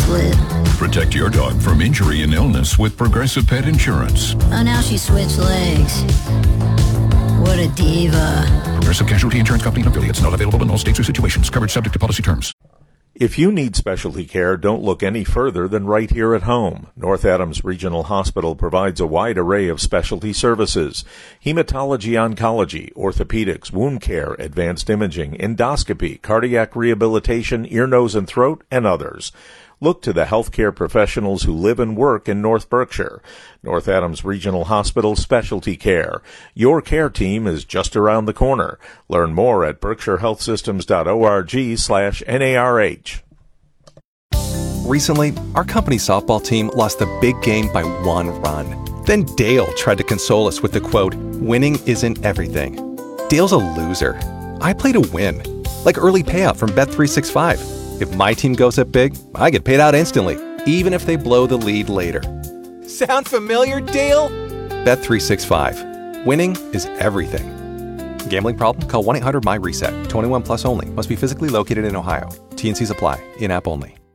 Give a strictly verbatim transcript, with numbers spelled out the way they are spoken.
split. Protect your dog from injury and illness with Progressive Pet Insurance. Oh, now she switched legs. What a diva. Progressive Casualty Insurance Company and affiliates. Not available in all states or situations. Coverage subject to policy terms. If you need specialty care, don't look any further than right here at home. North Adams Regional Hospital provides a wide array of specialty services: hematology oncology, orthopedics, wound care, advanced imaging, endoscopy, cardiac rehabilitation, ear, nose, and throat, and others. Look to the healthcare professionals who live and work in North Berkshire. North Adams Regional Hospital Specialty Care. Your care team is just around the corner. Learn more at berkshire health systems dot org slash N A R H. Recently, our company softball team lost the big game by one run. Then Dale tried to console us with the quote, "Winning isn't everything." Dale's a loser. I play to win. Like early payout from Bet three sixty-five. If my team goes up big, I get paid out instantly, even if they blow the lead later. Sound familiar, Dale? Bet three sixty-five. Winning is everything. Gambling problem? Call one eight hundred M Y RESET. twenty-one plus only. Must be physically located in Ohio. T N Cs apply. In-app only.